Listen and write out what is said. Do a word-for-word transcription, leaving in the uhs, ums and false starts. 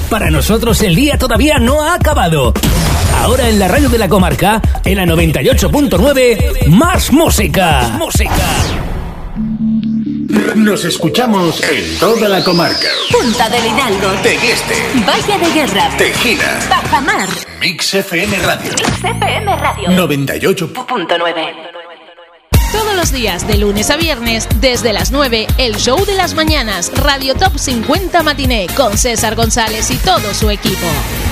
Para nosotros el día todavía no ha acabado. Ahora en la radio de la comarca, en la noventa y ocho punto nueve, más música. Música. Nos escuchamos en toda la comarca. Punta del Hidalgo, Tegueste, Valle de Guerra, Tejina, Bajamar, Mix F M Radio, Mix F M Radio noventa y ocho punto nueve. Todos los días, de lunes a viernes, desde las nueve, el show de las mañanas, Radio Top cincuenta Matiné, con César González y todo su equipo.